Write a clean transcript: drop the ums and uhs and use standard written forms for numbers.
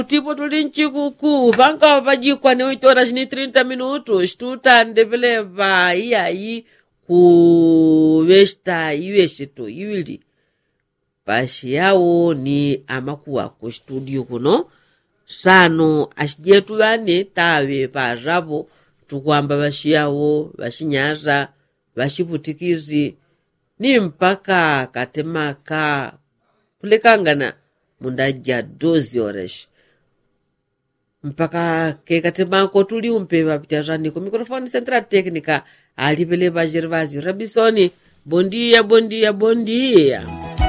tipo tuli nchikuku panga pajikwa ni 8 horas ni 30 minutos tutandepeleva iyayi kuvesta iwexeto iwili pashi yawo ni amakuwa ku studio kuno sano axijetu vane tave paxavo tukuamba vaxiyawo vaxinyaza vaxivutikizi ni mpaka katemaka kulekangana mundaja 12 horas mpaka ke katemako tuli umpeva pitazani ku microfone central técnica alipele vaxerivazio rabisoni bom dia